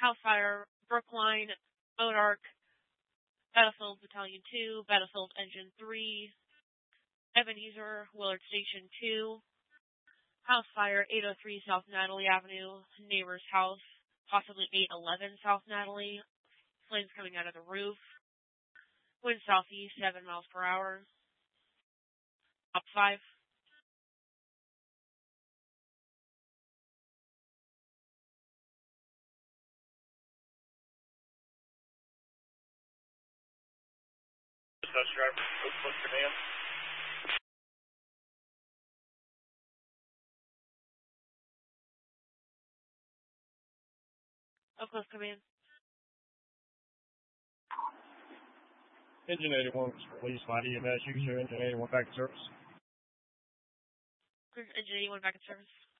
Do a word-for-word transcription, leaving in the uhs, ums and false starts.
House Fire, Brookline, Monarch, Battlefield Battalion two, Battlefield Engine three, Ebenezer, Willard Station two, House Fire, eight oh three South Natalie Avenue, neighbor's house, possibly eight eleven South Natalie, flames coming out of the roof, wind southeast, seven miles per hour, up five. Bus driver, Oakland Command. Oakland Command. Engine eighty-one was released by E M S. You can show Engine eighty-one back in service. Engine eighty-one back in service.